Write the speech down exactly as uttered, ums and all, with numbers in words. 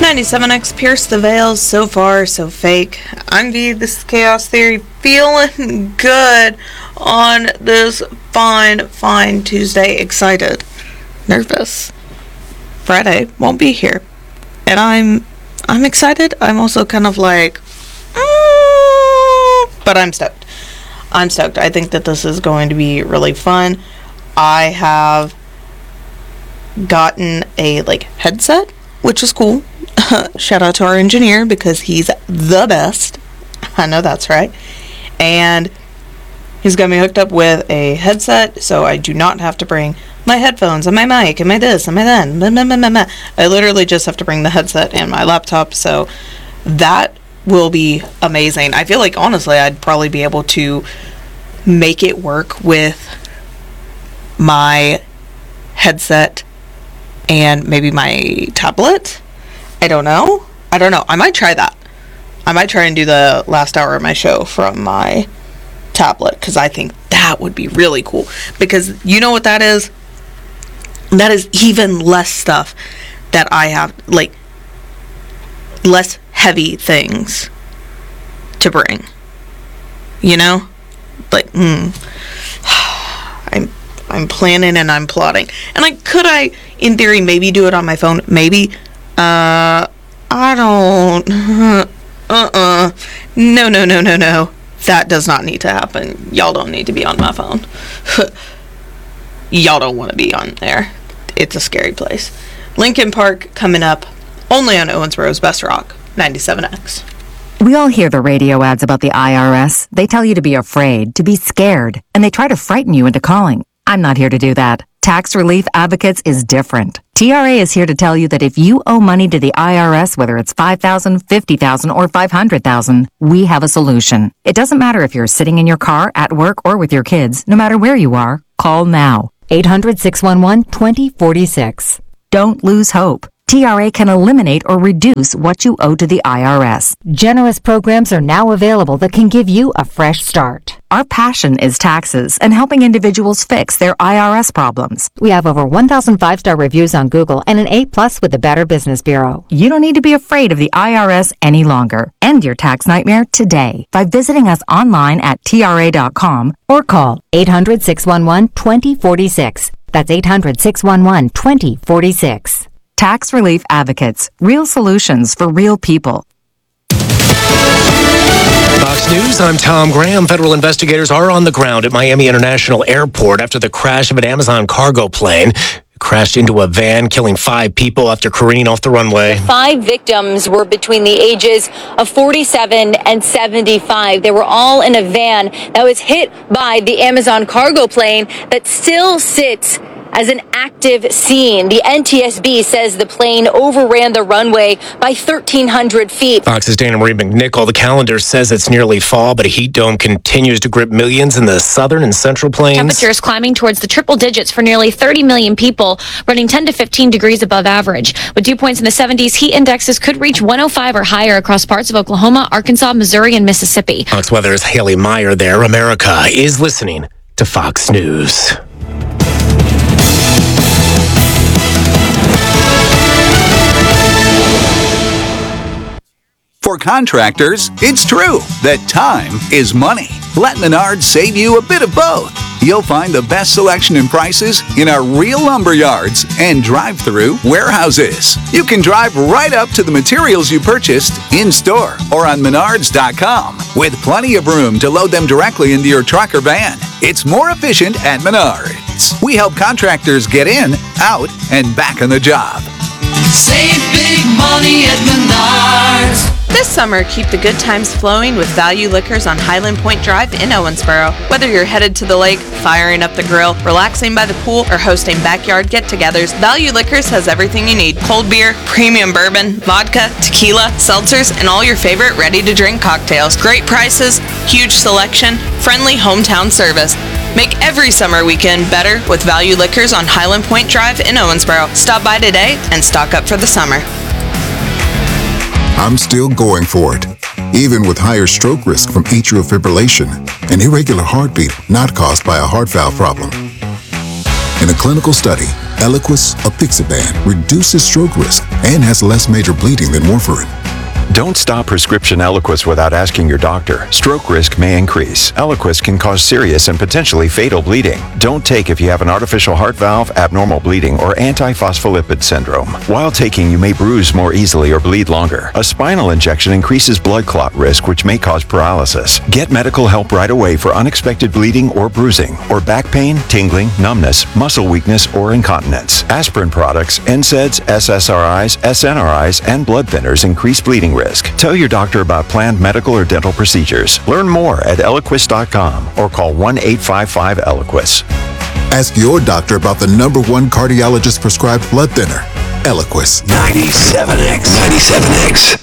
ninety-seven X pierced the veils, so far so fake. I'm V, this is Chaos Theory, feeling good on this fine, fine Tuesday. Excited, nervous. Friday won't be here, and I'm, I'm excited. I'm also kind of like, mm, but I'm stoked. I'm stoked. I think that this is going to be really fun. I have gotten a like headset, which is cool. Shout out to our engineer because he's the best. I know that's right. And he's got me hooked up with a headset, so I do not have to bring my headphones and my mic and my this and my that. I literally just have to bring the headset and my laptop, so that will be amazing. I feel like, honestly, I'd probably be able to make it work with my headset and maybe my tablet. I don't know. I don't know. I might try that. I might try and do the last hour of my show from my tablet, because I think that would be really cool. Because you know what that is? That is even less stuff that I have, like, less heavy things to bring. You know? Like, hmm. I'm I'm planning and I'm plotting. And I could I, in theory, maybe do it on my phone? Maybe. Uh, I don't. Uh-uh. No, no, no, no, no. That does not need to happen. Y'all don't need to be on my phone. Y'all don't want to be on there. It's a scary place. Linkin Park coming up only on Owensboro's Best Rock, ninety-seven X. We all hear the radio ads about the I R S. They tell you to be afraid, to be scared, and they try to frighten you into calling. I'm not here to do that. Tax Relief Advocates is different. T R A is here to tell you that if you owe money to the I R S, whether it's five thousand dollars, fifty thousand dollars, or five hundred thousand dollars, we have a solution. It doesn't matter if you're sitting in your car, at work, or with your kids. No matter where you are, call now. eight hundred, six one one, two zero four six. Don't lose hope. T R A can eliminate or reduce what you owe to the I R S. Generous programs are now available that can give you a fresh start. Our passion is taxes and helping individuals fix their I R S problems. We have over one thousand five-star reviews on Google and an A plus with the Better Business Bureau. You don't need to be afraid of the I R S any longer. End your tax nightmare today by visiting us online at T R A dot com or call eight hundred, six one one, two zero four six. That's eight hundred, six one one, two zero four six. Tax Relief Advocates. Real solutions for real people. Fox News, I'm Tom Graham. Federal investigators are on the ground at Miami International Airport after the crash of an Amazon cargo plane. It crashed into a van, killing five people after careening off the runway. Five victims were between the ages of forty-seven and seventy-five. They were all in a van that was hit by the Amazon cargo plane that still sits as an active scene. The N T S B says the plane overran the runway by thirteen hundred feet. Fox's Dana Marie McNichol. The calendar says it's nearly fall, but a heat dome continues to grip millions in the southern and central plains. Temperatures climbing towards the triple digits for nearly thirty million people, running ten to fifteen degrees above average. With dew points in the seventies, heat indexes could reach one oh five or higher across parts of Oklahoma, Arkansas, Missouri, and Mississippi. Fox Weather's Haley Meyer there. America is listening to Fox News. For contractors, it's true that time is money. Let Menards save you a bit of both. You'll find the best selection and prices in our real lumber yards and drive-through warehouses. You can drive right up to the materials you purchased in-store or on menards dot com with plenty of room to load them directly into your truck or van. It's more efficient at Menards. We help contractors get in, out, and back on the job. Save big money at Menards. This summer, keep the good times flowing with Value Liquors on Highland Point Drive in Owensboro. Whether you're headed to the lake, firing up the grill, relaxing by the pool, or hosting backyard get-togethers, Value Liquors has everything you need. Cold beer, premium bourbon, vodka, tequila, seltzers, and all your favorite ready-to-drink cocktails. Great prices, huge selection, friendly hometown service. Make every summer weekend better with Value Liquors on Highland Point Drive in Owensboro. Stop by today and stock up for the summer. I'm still going for it, even with higher stroke risk from atrial fibrillation, an irregular heartbeat not caused by a heart valve problem. In a clinical study, Eliquis, apixaban, reduces stroke risk and has less major bleeding than warfarin. Don't stop prescription Eliquis without asking your doctor. Stroke risk may increase. Eliquis can cause serious and potentially fatal bleeding. Don't take if you have an artificial heart valve, abnormal bleeding, or antiphospholipid syndrome. While taking, you may bruise more easily or bleed longer. A spinal injection increases blood clot risk, which may cause paralysis. Get medical help right away for unexpected bleeding or bruising, or back pain, tingling, numbness, muscle weakness, or incontinence. Aspirin products, N SAIDs, S S R Is, S N R Is, and blood thinners increase bleeding risk. Tell your doctor about planned medical or dental procedures. Learn more at Eliquis dot com or call one eight five five Eliquis. Ask your doctor about the number one cardiologist prescribed blood thinner, Eliquis. ninety-seven X. ninety-seven X.